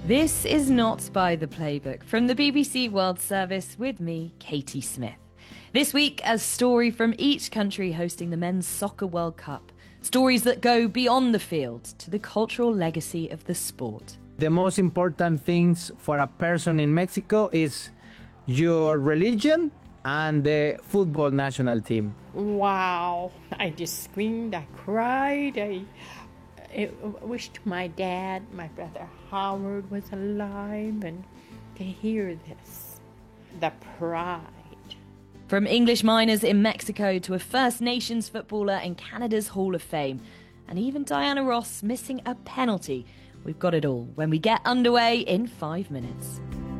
This is Not by the Playbook from the BBC World Service with me, Katie Smith. This week, a story from each country hosting the Men's Soccer World Cup. Stories that go beyond the field to the cultural legacy of the sport. The most important things for a person in Mexico is your religion and the football national team. Wow. I just screamed, I cried, I wished my dad, my brother Howard was alive, and to hear this, the pride. From English miners in Mexico to a First Nations footballer in Canada's Hall of Fame, and even Diana Ross missing a penalty. We've got it all when we get underway in 5 minutes.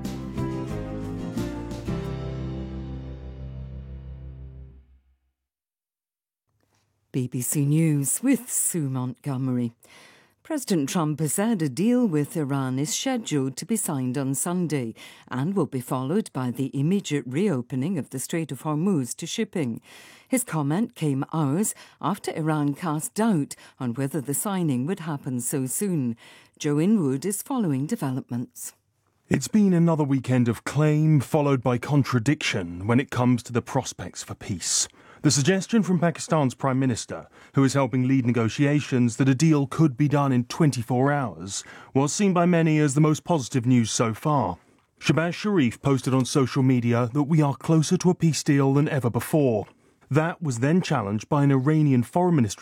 BBC News with Sue Montgomery. President Trump has said a deal with Iran is scheduled to be signed on Sunday and will be followed by the immediate reopening of the Strait of Hormuz to shipping. His comment came hours after Iran cast doubt on whether the signing would happen so soon. Joe Inwood is following developments. It's been another weekend of claim followed by contradiction when it comes to the prospects for peace. The suggestion from Pakistan's Prime Minister, who is helping lead negotiations, that a deal could be done in 24 hours, was seen by many as the most positive news so far. Shahbaz Sharif posted on social media that we are closer to a peace deal than ever before. That was then challenged by an Iranian foreign ministry